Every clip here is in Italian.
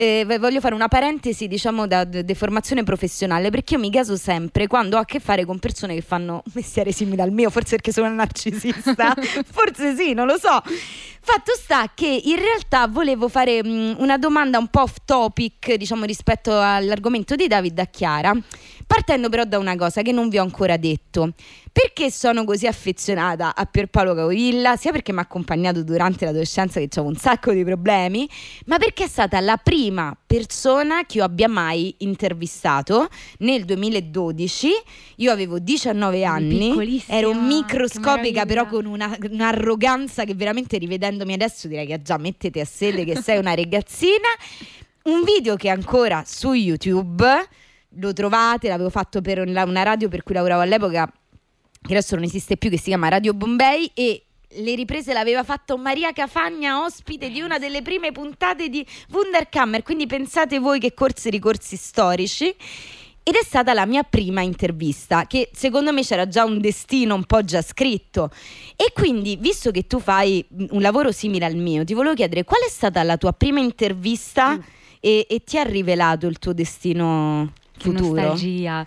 voglio fare una parentesi, diciamo, da deformazione professionale, perché io mi caso sempre quando ho a che fare con persone che fanno un mestiere simile al mio, forse perché sono una narcisista, forse sì, non lo so. Fatto sta che in realtà volevo fare una domanda un po' off topic, diciamo, rispetto all'argomento di David a Chiara, partendo però da una cosa che non vi ho ancora detto. Perché sono così affezionata a Pierpaolo Capovilla? Sia perché mi ha accompagnato durante l'adolescenza, che avevo un sacco di problemi, ma perché è stata la prima persona che io abbia mai intervistato. Nel 2012 io avevo 19 anni, ero microscopica, però con un'arroganza che veramente, rivedendomi adesso, direi che già mettete a sede che sei una ragazzina. Un video che è ancora su YouTube, lo trovate, l'avevo fatto per una radio per cui lavoravo all'epoca, che adesso non esiste più, che si chiama Radio Bombay, e le riprese l'aveva fatto Maria Cafagna, ospite di una delle prime puntate di Wunderkammer, quindi pensate voi che corsi e ricorsi storici. Ed è stata la mia prima intervista, che secondo me c'era già un destino un po' già scritto. E quindi, visto che tu fai un lavoro simile al mio, ti volevo chiedere qual è stata la tua prima intervista e ti ha rivelato il tuo destino futuro? Che nostalgia.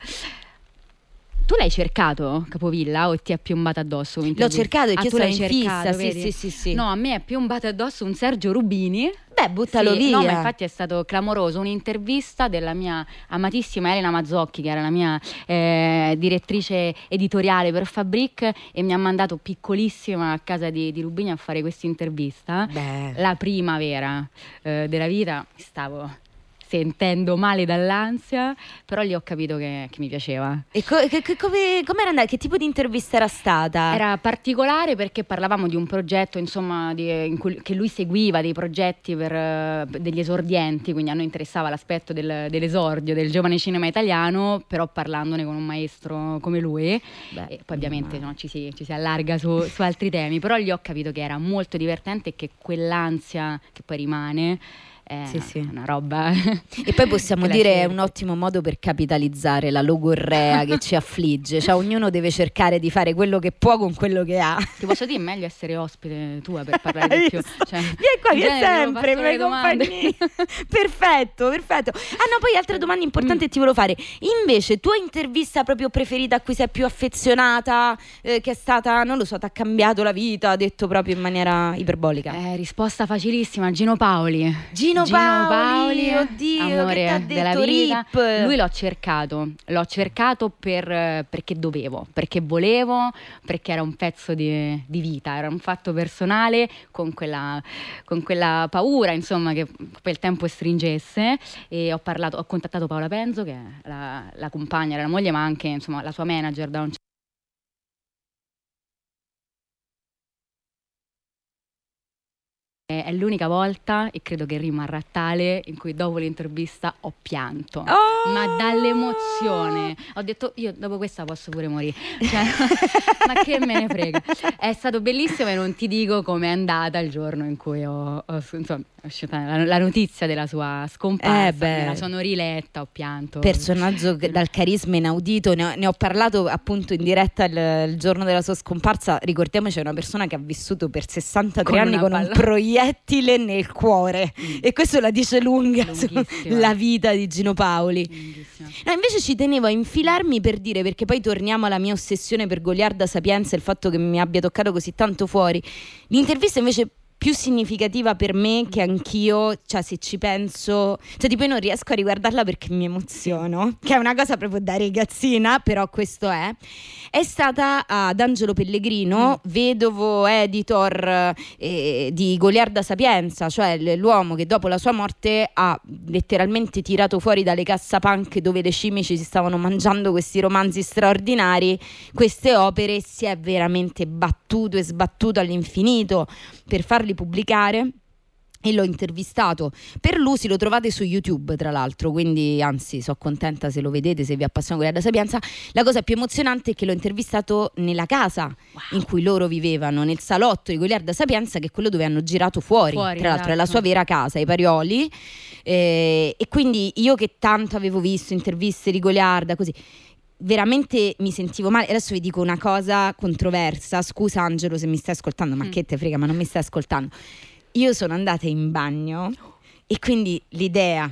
Tu l'hai cercato Capovilla o ti è piombato addosso? L'ho cercato perché io sono in fissa, sì. No, a me è piombato addosso un Sergio Rubini. Beh, buttalo via. No, ma infatti è stato clamoroso. Un'intervista della mia amatissima Elena Mazzocchi, che era la mia direttrice editoriale per Fabric, e mi ha mandato piccolissima a casa di Rubini a fare questa intervista. La prima vera della vita. Stavo sentendo male dall'ansia, però lì ho capito che mi piaceva. E come era andata? Che tipo di intervista era stata? Era particolare perché parlavamo di un progetto, insomma, che lui seguiva, dei progetti per degli esordienti, quindi a noi interessava l'aspetto dell'esordio, del giovane cinema italiano, però parlandone con un maestro come lui. E poi ovviamente ci si allarga su altri temi, però lì ho capito che era molto divertente e che quell'ansia che poi rimane sì. Una roba. E poi possiamo dire è un ottimo modo per capitalizzare la logorrea che ci affligge, cioè ognuno deve cercare di fare quello che può con quello che ha. Ti posso dire, meglio essere ospite tua per parlare di più, cioè, vieni qua che sempre mi compagnia. perfetto. Ah no, poi altra domanda importante ti volevo fare, invece tua intervista proprio preferita, a cui sei più affezionata, che è stata, non lo so, ti ha cambiato la vita, detto proprio in maniera iperbolica? Risposta facilissima, Gino Paoli, oddio, amore che t'ha della detto, vita. Rip? Lui l'ho cercato perché dovevo, perché volevo, perché era un pezzo di vita, era un fatto personale, con quella paura, insomma, che poi il tempo stringesse. E ho contattato Paola Penzo, che è la compagna della moglie, ma anche, insomma, la sua manager da un certo. È l'unica volta, e credo che rimarrà tale, in cui dopo l'intervista ho pianto, ma dall'emozione. Ho detto, io dopo questa posso pure morire, cioè, ma che me ne frega. È stato bellissimo, e non ti dico com'è andata il giorno in cui insomma, è uscita la notizia della sua scomparsa. Me la sono riletta, ho pianto. Personaggio dal carisma inaudito, ne ho parlato appunto in diretta il giorno della sua scomparsa. Ricordiamoci, è una persona che ha vissuto per 63 anni con un proiettile nel cuore, e questo la dice lunga sulla vita di Gino Paoli. No, invece ci tenevo a infilarmi per dire, perché poi torniamo alla mia ossessione per Goliarda Sapienza, il fatto che mi abbia toccato così tanto fuori. L'intervista invece più significativa per me, che anch'io, cioè se ci penso, cioè tipo io non riesco a riguardarla perché mi emoziono, che è una cosa proprio da ragazzina, però questo è stata ad Angelo Pellegrino, vedovo editor di Goliarda Sapienza, cioè l'uomo che dopo la sua morte ha letteralmente tirato fuori dalle cassapanche dove le cimici si stavano mangiando questi romanzi straordinari, queste opere, si è veramente battuto e sbattuto all'infinito per farli pubblicare, e l'ho intervistato per Lusi. Lo trovate su YouTube, tra l'altro, quindi anzi sono contenta se lo vedete, se vi appassiona Goliarda Sapienza. La cosa più emozionante è che l'ho intervistato nella casa in cui loro vivevano, nel salotto di Goliarda Sapienza, che è quello dove hanno girato fuori tra l'altro è la sua vera casa, i Parioli, e quindi io che tanto avevo visto interviste di Goliarda così, veramente mi sentivo male. Adesso vi dico una cosa controversa, scusa Angelo se mi stai ascoltando, ma che te frega, ma non mi stai ascoltando. Io sono andata in bagno e quindi l'idea